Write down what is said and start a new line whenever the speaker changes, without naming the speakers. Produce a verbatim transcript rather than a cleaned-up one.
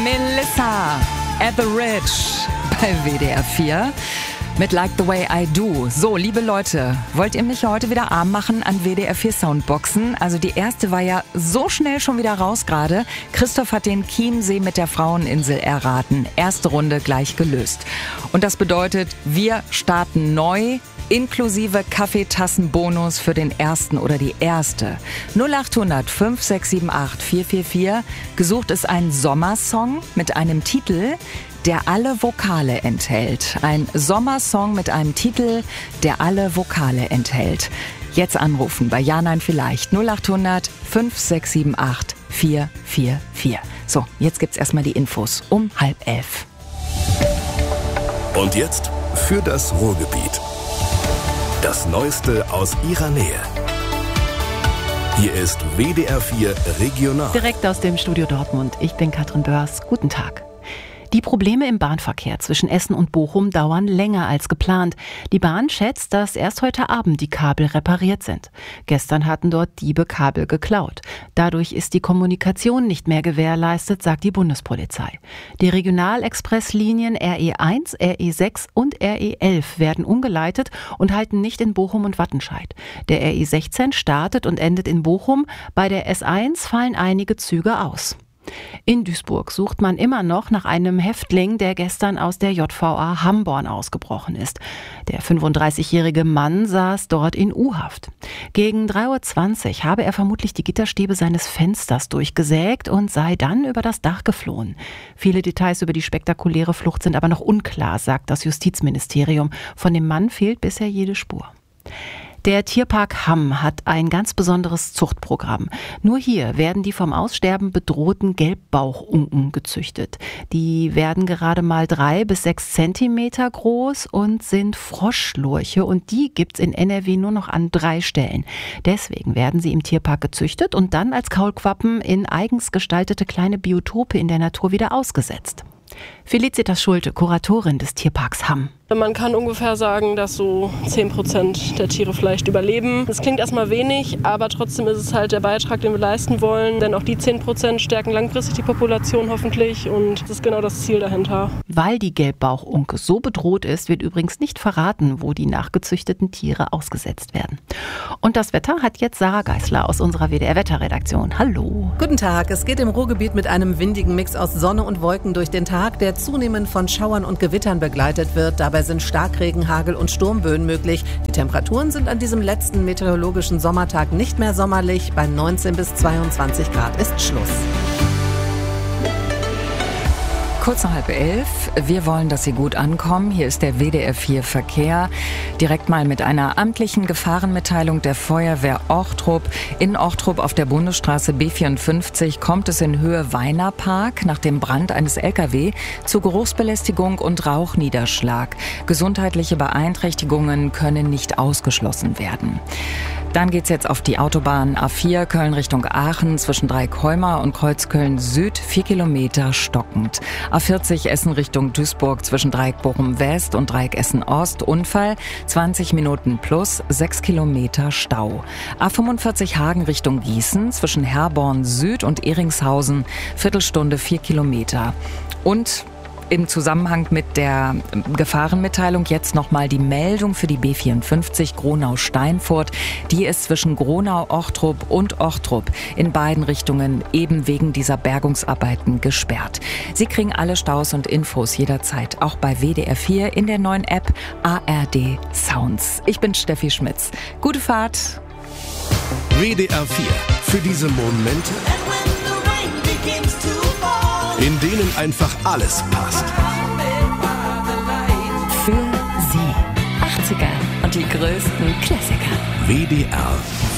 Melissa Etheridge bei W D R vier mit Like the Way I Do. So, liebe Leute, wollt ihr mich heute wieder arm machen an W D R vier Soundboxen? Also die erste war ja so schnell schon wieder raus gerade. Christoph hat den Chiemsee mit der Fraueninsel erraten. Erste Runde gleich gelöst. Und das bedeutet, wir starten neu, inklusive Kaffeetassenbonus für den ersten oder die erste. null acht hundert fünf sechs sieben acht vier vier vier. Gesucht ist ein Sommersong mit einem Titel, der alle Vokale enthält. Ein Sommersong mit einem Titel, der alle Vokale enthält. Jetzt anrufen bei Ja, Nein, Vielleicht. null acht hundert fünf sechs sieben acht vier vier vier. So, jetzt gibt's erstmal die Infos um halb elf.
Und jetzt für das Ruhrgebiet. Das Neueste aus ihrer Nähe. Hier ist W D R vier Regional.
Direkt aus dem Studio Dortmund. Ich bin Katrin Börs. Guten Tag. Die Probleme im Bahnverkehr zwischen Essen und Bochum dauern länger als geplant. Die Bahn schätzt, dass erst heute Abend die Kabel repariert sind. Gestern hatten dort Diebe Kabel geklaut. Dadurch ist die Kommunikation nicht mehr gewährleistet, sagt die Bundespolizei. Die Regionalexpresslinien R E eins, R E sechs und R E elf werden umgeleitet und halten nicht in Bochum und Wattenscheid. Der R E sechzehn startet und endet in Bochum. Bei der S eins fallen einige Züge aus. In Duisburg sucht man immer noch nach einem Häftling, der gestern aus der J V A Hamborn ausgebrochen ist. Der fünfunddreißigjährige Mann saß dort in U-Haft. Gegen drei Uhr zwanzig habe er vermutlich die Gitterstäbe seines Fensters durchgesägt und sei dann über das Dach geflohen. Viele Details über die spektakuläre Flucht sind aber noch unklar, sagt das Justizministerium. Von dem Mann fehlt bisher jede Spur. Der Tierpark Hamm hat ein ganz besonderes Zuchtprogramm. Nur hier werden die vom Aussterben bedrohten Gelbbauchunken gezüchtet. Die werden gerade mal drei bis sechs Zentimeter groß und sind Froschlurche. Und die gibt's in N R W nur noch an drei Stellen. Deswegen werden sie im Tierpark gezüchtet und dann als Kaulquappen in eigens gestaltete kleine Biotope in der Natur wieder ausgesetzt. Felicitas Schulte, Kuratorin des Tierparks Hamm.
Man kann ungefähr sagen, dass so zehn Prozent der Tiere vielleicht überleben. Das klingt erstmal wenig, aber trotzdem ist es halt der Beitrag, den wir leisten wollen. Denn auch die zehn Prozent stärken langfristig die Population hoffentlich und das ist genau das Ziel dahinter.
Weil die Gelbbauchunke so bedroht ist, wird übrigens nicht verraten, wo die nachgezüchteten Tiere ausgesetzt werden. Und das Wetter hat jetzt Sarah Geisler aus unserer W D R-Wetterredaktion. Hallo.
Guten Tag. Es geht im Ruhrgebiet mit einem windigen Mix aus Sonne und Wolken durch den Tag, der zunehmend von Schauern und Gewittern begleitet wird. Dabei sind Starkregen, Hagel und Sturmböen möglich. Die Temperaturen sind an diesem letzten meteorologischen Sommertag nicht mehr sommerlich. Bei neunzehn bis zweiundzwanzig Grad ist Schluss.
Kurz nach halb elf. Wir wollen, dass Sie gut ankommen. Hier ist der W D R vier Verkehr. Direkt mal mit einer amtlichen Gefahrenmitteilung der Feuerwehr Ochtrup. In Ochtrup auf der Bundesstraße B vierundfünfzig kommt es in Höhe Weinerpark nach dem Brand eines L K W zu Geruchsbelästigung und Rauchniederschlag. Gesundheitliche Beeinträchtigungen können nicht ausgeschlossen werden. Dann geht's jetzt auf die Autobahn A vier Köln Richtung Aachen zwischen Dreieckholmer und Kreuzköln Süd, vier Kilometer stockend. A vierzig Essen Richtung Duisburg zwischen Dreieck Bochum West und Dreieck Essen Ost, Unfall, zwanzig Minuten plus, sechs Kilometer Stau. A fünfundvierzig Hagen Richtung Gießen zwischen Herborn Süd und Eringshausen, Viertelstunde, vier Kilometer. Und im Zusammenhang mit der Gefahrenmitteilung jetzt nochmal die Meldung für die B vierundfünfzig Gronau-Steinfurt. Die ist zwischen Gronau-Ochtrup und Ochtrup in beiden Richtungen eben wegen dieser Bergungsarbeiten gesperrt. Sie kriegen alle Staus und Infos jederzeit, auch bei W D R vier in der neuen App A R D Sounds. Ich bin Steffi Schmitz. Gute Fahrt.
W D R vier. Für diese Momente, in denen einfach alles passt.
Für Sie. achtziger und die größten Klassiker.
W D R